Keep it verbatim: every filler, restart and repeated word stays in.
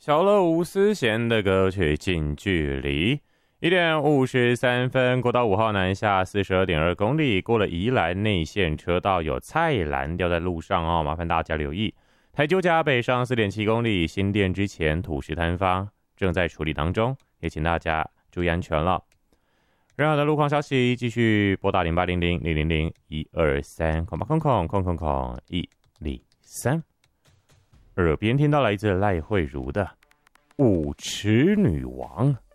小乐无思贤的歌曲《近距离》。一点五十三分，国道五号南下四十二点二公里，过了宜兰内线车道有菜篮掉在路上哦，麻烦大家留意。台九甲北上四点七公里，新店之前土石坍方正在处理当中，也请大家注意安全了。任何的路况消息，继续拨打零八零零零零零一二三空八空空空空空一零三。耳边听到来自赖慧如的《舞池女王》。